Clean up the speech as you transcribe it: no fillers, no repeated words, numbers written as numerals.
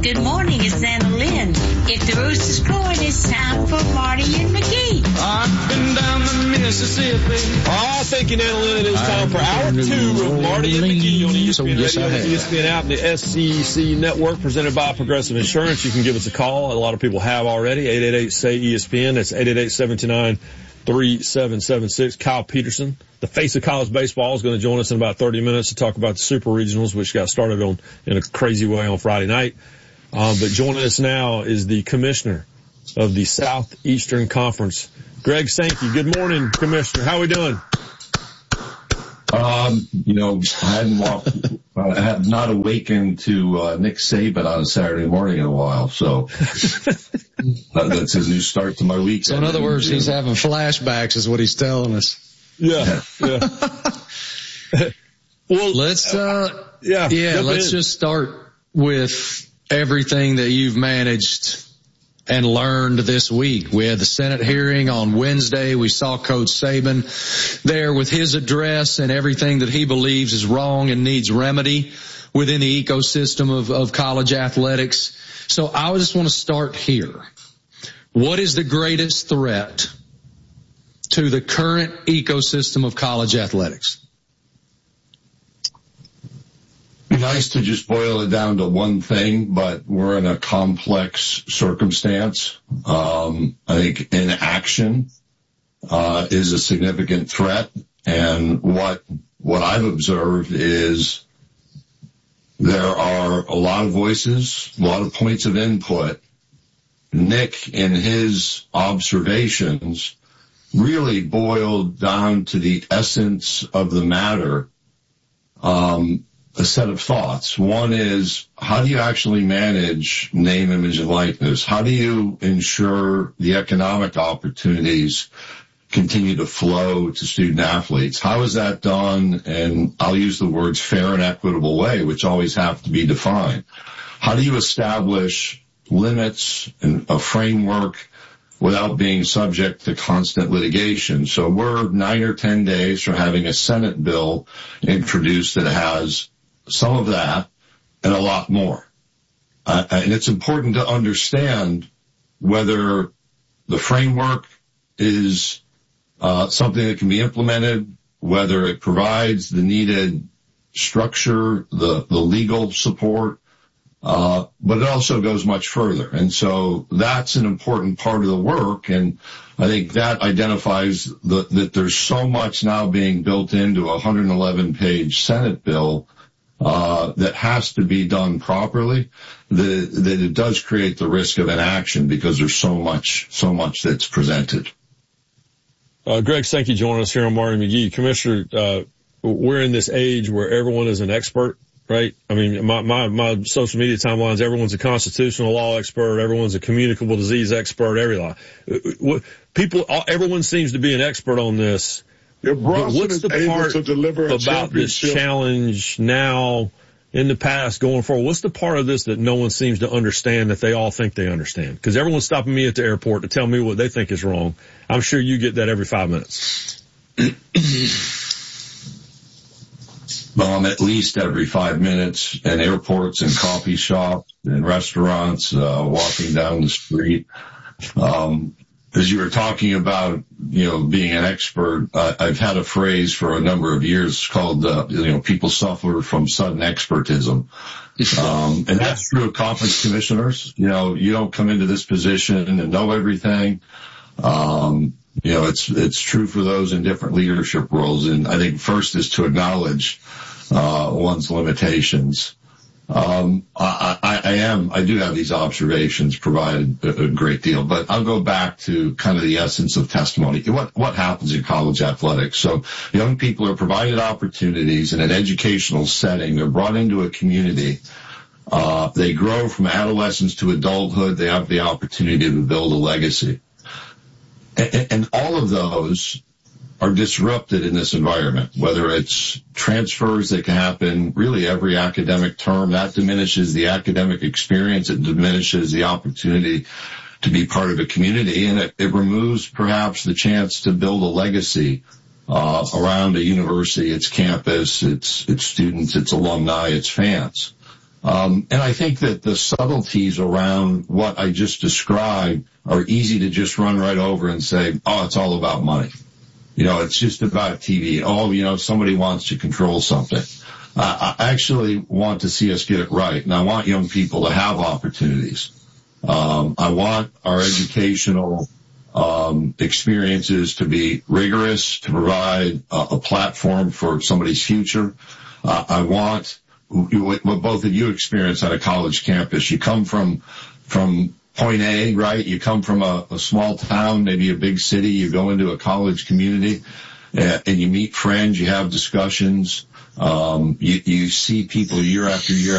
Good morning, it's Anna Lynn. If the rooster's crowing, it's time for Marty and McGee. I've been down the Mississippi. Thank you, Anna Lynn. It is time for Hour 2 of Marty and McGee on ESPN Radio, ESPN app, and the SEC Network, presented by Progressive Insurance. You can give us a call. A lot of people have already. 888-SAY-ESPN. That's 888-729-3776. Kyle Peterson, the face of college baseball, is going to join us in about 30 minutes to talk about the Super Regionals, which got started in a crazy way on Friday night. But joining us now is the commissioner of the Southeastern Conference, Greg Sankey. Good morning, Commissioner. How are we doing? I have not awakened to Nick Saban on a Saturday morning in a while, so that's his new start to my week. So in other words, he's having flashbacks is what he's telling us. Yeah. Well, let's just start with everything that you've managed and learned this week. We had the Senate hearing on Wednesday. We saw Coach Saban there with his address and everything that he believes is wrong and needs remedy within the ecosystem of college athletics. So I just want to start here. What is the greatest threat to the current ecosystem of college athletics? Nice to just boil it down to one thing, but we're in a complex circumstance. I think inaction is a significant threat, and what I've observed is there are a lot of voices, a lot of points of input. Nick, in his observations, really boiled down to the essence of the matter. A set of thoughts. One is, how do you actually manage name, image, and likeness? How do you ensure the economic opportunities continue to flow to student athletes? How is that done? And I'll use the words fair and equitable way, which always have to be defined. How do you establish limits and a framework without being subject to constant litigation? So we're 9 or 10 days from having a Senate bill introduced that has some of that and a lot more. And it's important to understand whether the framework is something that can be implemented, whether it provides the needed structure, the legal support, but it also goes much further. And so that's an important part of the work. And I think that identifies that there's so much now being built into a 111-page Senate bill that has to be done properly, that it does create the risk of inaction because there's so much that's presented. Greg Sankey joining us here on Marty McGee. Commissioner, we're in this age where everyone is an expert, right? I mean, my social media timelines, everyone's a constitutional law expert, everyone's a communicable disease expert, everyone seems to be an expert on this. What's the part about this challenge now, in the past, going forward? What's the part of this that no one seems to understand that they all think they understand? Because everyone's stopping me at the airport to tell me what they think is wrong. I'm sure you get that every 5 minutes. At least every 5 minutes in airports and coffee shops and restaurants, walking down the street. As you were talking about, being an expert, I've had a phrase for a number of years called, people suffer from sudden expertism. And that's true of conference commissioners. You don't come into this position and know everything. It's true for those in different leadership roles. And I think first is to acknowledge, one's limitations. I do have these observations provided a great deal, but I'll go back to kind of the essence of testimony. What happens in college athletics? So young people are provided opportunities in an educational setting. They're brought into a community. They grow from adolescence to adulthood. They have the opportunity to build a legacy. And all of those are disrupted in this environment, whether it's transfers that can happen really every academic term. That diminishes the academic experience. It diminishes the opportunity to be part of a community, and it removes perhaps the chance to build a legacy around a university, its campus, its students, its alumni, its fans. And I think that the subtleties around what I just described are easy to just run right over and say, oh, it's all about money. It's just about TV. Oh, somebody wants to control something. I actually want to see us get it right. And I want young people to have opportunities. I want our educational experiences to be rigorous, to provide a platform for somebody's future. I want what both of you experience on a college campus. You come from point A, right? You come from a small town, maybe a big city. You go into a college community and you meet friends. You have discussions. You see people year after year